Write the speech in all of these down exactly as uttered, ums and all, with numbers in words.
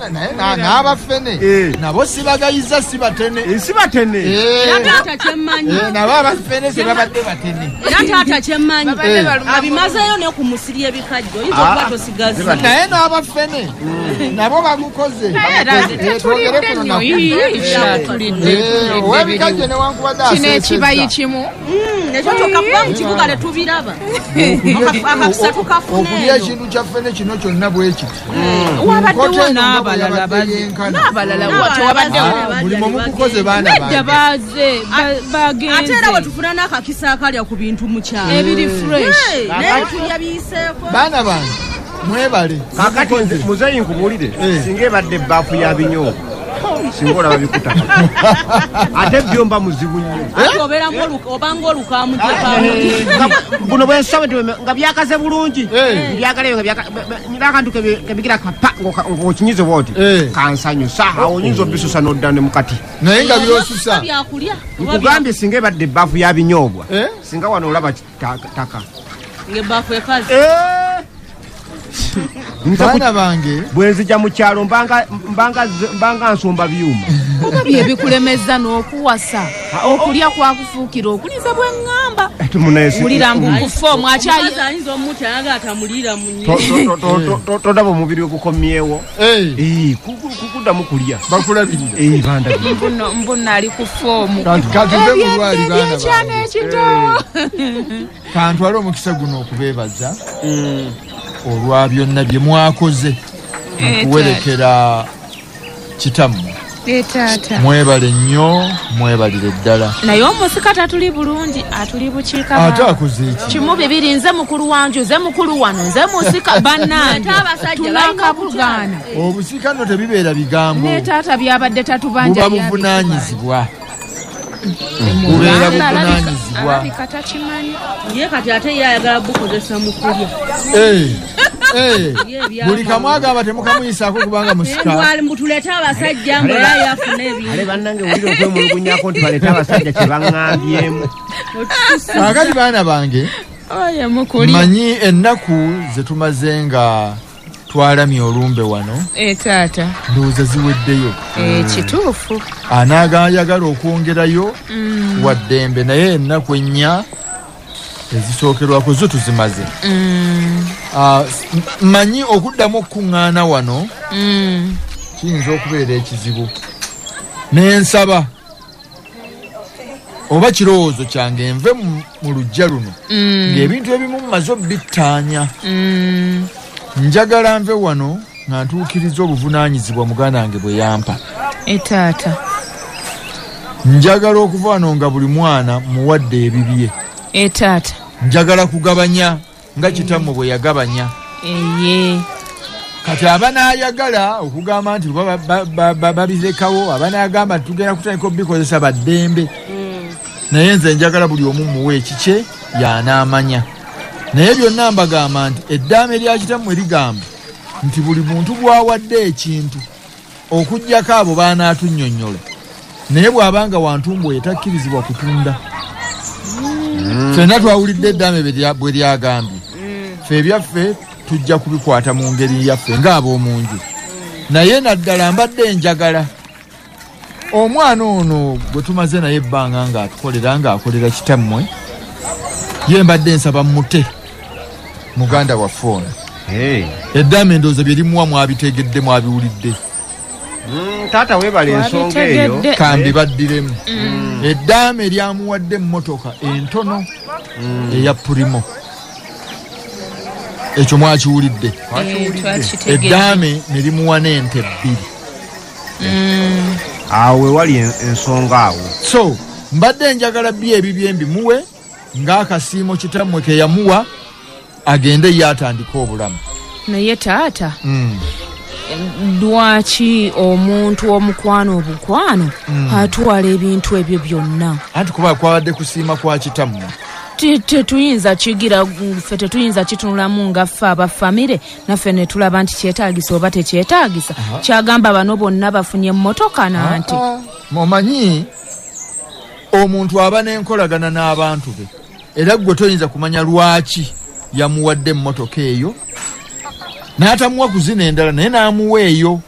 naye n'abafene nabo sibagayiza sibatene sibatene taata kyemmanyi nabo abafene sebabadde batene era taata kyemmanyi abimazeyo ne kumusirya ebikajjo oyinza okuba tosigazi naye n'abafene nabo bagukoze twogere kuno owebikajjo newankubadde kino ekibayi kimu ekyo tokakuba mu kibuga ne tubiraba akakisa tukafune okulya ekintu kyaffe kino kyonna bwe kiti wabaddewo n'abalala n'abalala tewabaddewo mulimu mukukoze baana nedda baaze bagenze ate era wetufuna n'akakisa akalya ku bintu mu kyalo ebiri fresh naye tulya biyiseeko baana bange mwebale kakati muzeyi nkubuulire singa ebadde ebbaafu ya binyobwa singa olaba bikutaka ate byomba muzibu nnyo obanga olukamu guno bwensaba nga byakaze bulungi byagalayo ngakantu kebigira kapa ng'okinyize bwoti kansanyusa awo oyinza obisusa n'odda ne mukati naye nga byosusa nkugambye singa ebadde ebbaafu ya binyobwa singa wano olaba taka ng'ebbaafu ekazi baana bange bwenzija mu kyalo mbanga nsomba byuma oba bye bikulemeza n'okuwasa okulya kwakufuukira okuliza bw'eŋŋamba wulira mbu kufa omwakyayinza omuntu ayaga atamulira mu nnyo todaba omubiri ogukomyewo kukuddamu kulya bakulabirira mbunna ali ku foomu katuve mu lwali baana ekyana ekito kantwale omukisa guno okubeebaza olwa byonna bye mwakoze okuwerekera kitammwe mwebale nnyo mwebalire ddala naye omusika tatuli bulungi atuli bukiika ate akoze eki kimu bibiri nze mukulu wanju nze mukulu wano nze musika bannange tunakabugana obusika nno tebibeera bigambo ne taata byabadde tatubanja buba buvunaanyizibwa bubeera buvunaanyizibwa alabika takimanyi ye kati ate ye ayagala bukozesa mu kulya buli kamu agamba temukamuyisaako kubanga musika mutulete abasajja ngaera yafuna ebintu ale bannange wulira okwemulugunyako nti balete abasajja kye baŋŋambyemu kakati baana bange manyi ennaku ze tumaze nga twalamye olumbe wano taata ndowooza ziweddeyo kituufu anaagayagala okwongerayo waddembe naye ennaku ennya ezisookerwako zo tuzimaze manyi okuddamu okuŋŋaana wano kiyinza okubeera ekizibu n'ensaba oba kirowoozo kyange nve mu lujja luno ng'ebintu ebimu mmaze obittaanya njagala nve wano nga ntuukiriza obuvunaanyizibwa muganda wange bwe yampa etaata njagala okuva wano nga buli mwana muwadde ebibye etaata njagala kugabanya nga kitammwe bwe yagabanya eye kati abanaayagala okugamba nti babirekawo abanaagamba nti tugenda kutandika obikozesa baddembe naye nze njagala buli omu muwe ekikye y'anaamanya naye byonna mbagamba nti eddaame lya kitammwe ligamba nti buli muntu bw'awadde ekintu okuggyako abo baanaatunnyonnyola naye bw'abanga wantumbu etakkirizibwa kutunda ffenna twawulidde eddaame bwe lyagambye ffe ebyaffe tujja kubikwata mu ngeri yaffe ng'ab'omunju naye naddala mbadde njagala omwana ono gwe tumaze naye ebbanga ng'atukolera ng'akolera kitammwe ye mbadde nsaba mute muganda waffe ono eddaame endowooza bye limuwa mwabitegedde mwabiwulidde taata weebala ensonga eyo kambi baddiremu eddaame lyamuwadde emmotoka entono eya purimo ekyo mwakiwulidde eddaame ne limuwa n'ente bbiri awo wewali ensonga awo so mbadde njagala bbi ebibye mbimuwe ng'akasiimo kitammwe ke yamuwa agende ye atandika obulamu naye taata lwaki omuntu omukwano obukwano atwala ebintu ebyo byonna anti kuba kwabadde kusiima kwa kitammwe tetuyinza kigira ffe tetuyinza kitunulamu nga ffe abafamire naffe ne tulaba nti kyetaagisa oba tekyetaagisa kyagamba bano bonna bafunye emmotoka nanti omanyi omuntu aba n'enkolagana n'abantu be era gwe toyinza kumanya lwaki yamuwadde emmotoka eyo n'atamuwa kuzina endala naye n'amuwa eyo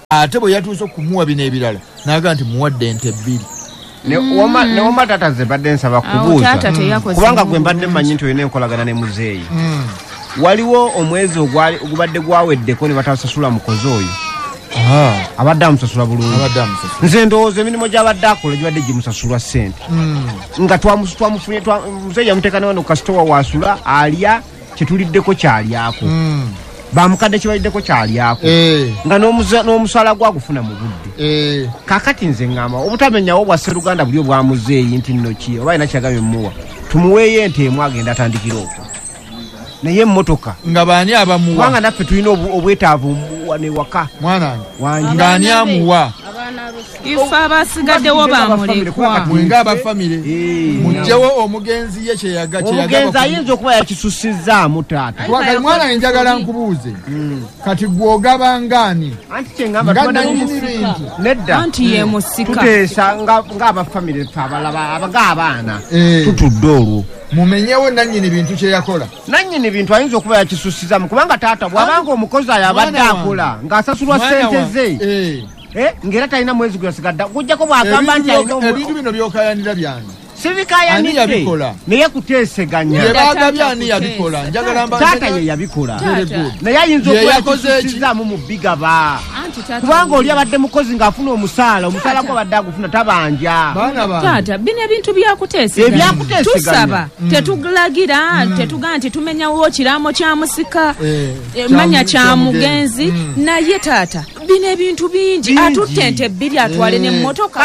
ate bwe yatuuse okumuwa bino ebirala n'agamba nti muwadde ente bbiri. ne wama ne wama tata ze badde nsaba kubuuza kubanga gwe mbadde mmanyi nti olina enkolagana ne muzeeyi. Waliwo omwezi ogwali ogubadde gwaweddeko ne batasasula mukozi oyo. Abadde amusasula bulungi. Nze ndowooza emirimu gy'abadde akola gibadde gimusasulwa ssente nga twamufunye muzeeyi yamuteeka ne wano kasitowa waasula alya kyetuliddeko kyalyako. Bamukadde kibaliddeko kyalyako nga n'omusaala gwagufuna mu budde. Kakati nze ngamba obutamenyawo bwa Sseruganda buli obwa muzeeyi nti nno ki oba alina kyagambye mumuwa tumuweeyo ente emu agenda atandikira okwo naye emmotoka nga baani abamuwa kubanga naffe tulina obwetaavu ne waka mwana wange ngaani amuwa ife abasigaddewo bamulekwa mwenga abafamire mujjewo omugenzi ye kyeyagaba omugenzi ayinza okuba yakisussizaamu taata kati mwana njagala nkubuuze kati gw'ogaba ngaani anti kyengamba nanyini bintu nedda anti ye musika tuteesa ng'abafamire ffe abalaba ng'abaana tutudde olwo mumenyewo nanyini bintu kyeyakola nanyini bintu ayinza okuba yakisussizaamu kubanga taata bw'abanga omukozi ayo abadde akola ng'asasulwa ssente ze Eh, ngera talina mwezi gwasigadda kujjako bwagamba nti alina ebintu bino byokayanira byange sibikayanidde naye kuteeseganya ye bagabye ani yabikola njagala mba taata ye yabikola naye ayinza okuyakozekizaamu mu bigaba kubanga oli abadde mukozi ng'afuna omusaala omusaala gwe abadde agufuna tabanja taata bino ebintu byakuteeseganya tusaba tetulagira tetugaa nti tumenyawo kiramo kya musika manya kya mugenzi naye taata bino ebintu bingi atutte ente bbiri atwale n'emmotoka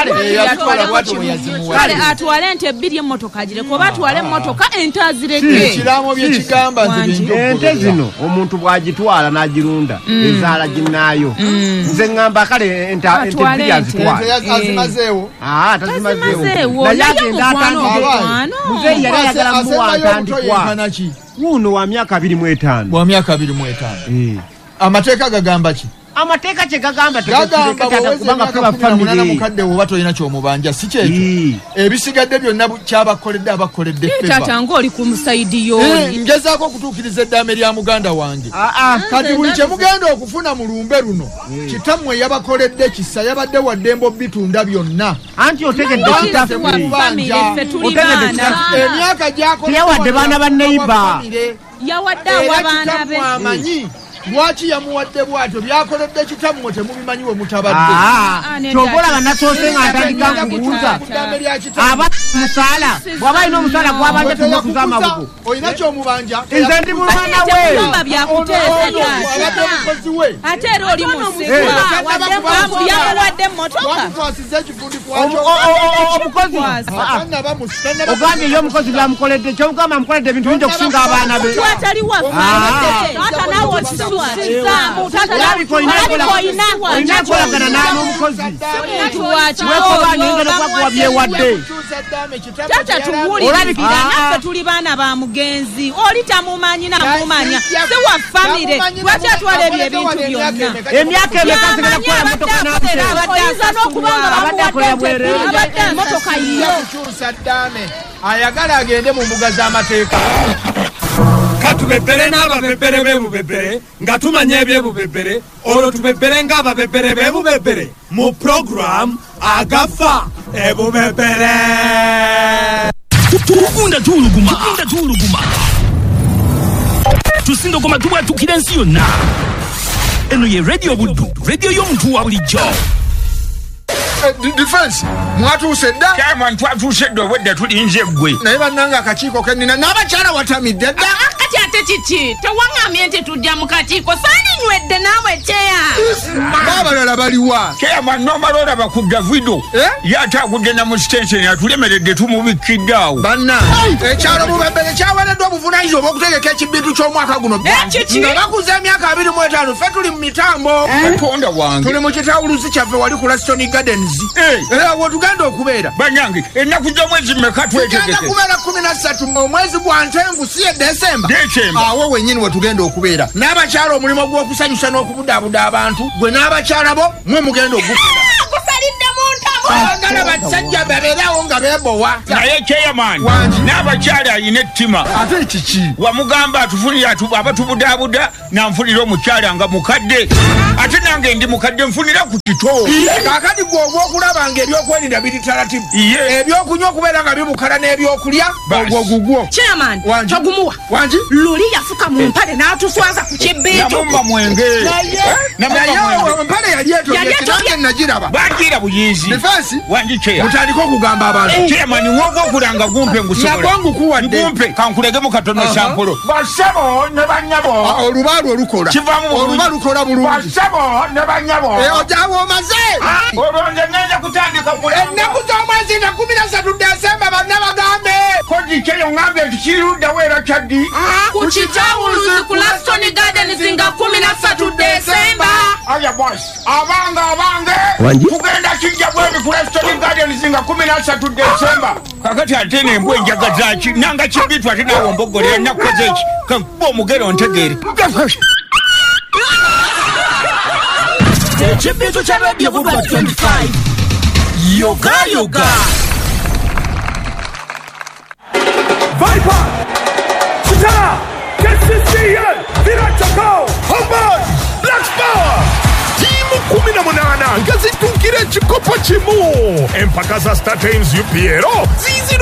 kale atwale ente bbiri emmotoka agireko oba atwale emmotoka ente azireke ekiramo byekigamba nti ente zino omuntu bw'agitwala n'agirunda ezaala ginnaayo nze ngamba kale ente bbiri azimazeewo tazimazeewo naye agenda atandika muzeeyi yali ayagala muwa ntandikwa wuuno wa myaka abiri mu etaano wa myaka abiri mu etaano amateeka gagamba ki amateeka kye gagamba kubanga kubanga mukadde woba tolina kyomubanja si kyekyo ebisigadde byonna kyabakoledde abakoledde taata ng'oli ku musayidi y'oli ngezaako okutuukiriza eddaame lya muganda wange kati buli kye mugenda okufuna mu lumbe luno kitammwe yabakoledde kisa yabadde waddembo bitunda byonna anti otegedde kitaffe emyaka gyakola yawadde baana ba neiba yawadde awabaana be amanyi lwaki yamuwadde bwatyo byakoledde kitammwe temubimanyi we mutabadde kyobolaba nasoose nga ntandika nkubuuza aba musaala bw'aba alina omusaala gwabanja tunaku z'amabugo olina kyomubanja nze ndi mulwana we abadde mukozi we ate era oli musika yamuwadde emmotoka twasize ekifundi omukozi ogambye ye omukozi byamukoledde kyomugamba amukoledde ebintu bingi okusinga abaana be twatali waffe nawe olina enkolagana n'omukozi wekobanga kwakuwa byewadde tata tuwulirira naffe tuli baana ba mugenzi oli tamumanyi namumanya si wa famire lwaki atwala ebyo ebintu byonna emyaka emeka sigala kukola motoka oyinza n'okubanga bamuwadde emotoka yiyo kukyusa ddaame ayagala agende mu mbuga z'amateeka katubebere n'ababebere b'ebubebere nga tumanya ebyebubebere olwo tubebere ng'ababebere b'ebubebere mu program agafa ebubebere tugunda tuuluguma tugunda tuuluguma tusindogoma tubwatukira ensi yonna eno ye radio buddu radio y'omuntu wa bulijjo defense mwatuuse dda kyama ntwatuuse dda obwedda tulinze ggwe naye bannanga akakiiko kennina n'abakyala watamidde dda kati ate kiki tewaŋŋambye nti tujja mu kakiiko saaninywedde naawe kyeya baabalala baliwa kyama nomala olaba ku davido yate agudde na mu sitenseni atulemeredde tumubikidde awo banna ekyalo bubembere kyaweereddwa obuvunanyizibwa obw'okutegeka ekibintu ky'omwaka guno nga bakuza emyaka abiri mu etaano ffe tuli mu mitambo katonda wange tuli mu kitawuluzi kyaffe wali ku Laston Gardens era wotugenda okubeera banyange ennaku z'omwezi mmeka twetegeke kubeera kumi na ssatu omwezi gwa ntenvu si ye desemba awo wennyini wetugenda okubeera n'abakyala omulimu gw'okusanyusa n'okubudaabuda abantu gwe n'abakyala bo mwe mugenda ogukola gusalidde mu ntabo Agala basajja babeerawo nga beebowa. Naye chairman n'abakyala alina ettima. Ate kiki? Wamugamba atufunira abatubudaabuda n'anfunira omukyala nga mukadde. Ate nange ndi mukadde nfunira ku kito. Kaakati gw'ogwa okulaba ng'ebyokwerinda biri talatibu. Ebyokunywa okubeera nga bibukala n'ebyokulya ogwo gugwo. Chairman, togumuwa. Wangi? Luli yafuka mu mpale n'atuswaza ku kibbiitu. Namumba mwenge. Naye mpale yali etobye nange nagiraba. Bagira buyizi. Defense? Wangi cheya. Mutandika okugamba abantu. Chairman ng'ogwo okulanga gumpe ngusobola. Nagwangu kuwadde. Ngumpe kankulegemu katono sampolo. Basebo ne banyabo. Olubalu olukola. Kivamu olubalu lukola bulungi. Basebo ne banyabo. Eh ojawo omaze. Olonde ngenda kutandika kula. Ennaku z'omwezi na kumi na ssatu Desemba banna bagambe. Kodi kyeyo ngambe tukirudda wera kyaddi. Ku kitawuluzi ku Laston Gardens nga kumi na ssatu Desemba. Aya boss. Abanga abange. Tugenda kijja bwebi ku Laston Gardens nga kumi na ssatu Desemba. Kakati ate n'embwa enjaga ki nanga kibitu ate nawe ombogolera nakoze ki kakuba omugero ntegeere. Ekibitu kya Radio Budwa twenty-five. Yoga yoga. Viper! Chitara! K C C L! Virachako! Homeboy! Black Power! Timu kumi na munana nga zituukira ekikopo kimu. Empaka za Star Times U P L zizira